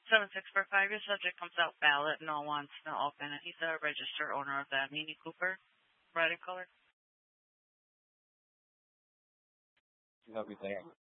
7645, your subject comes out ballot, no wants, no open, and he's a registered owner of that Mini Cooper, red in color. Help you there.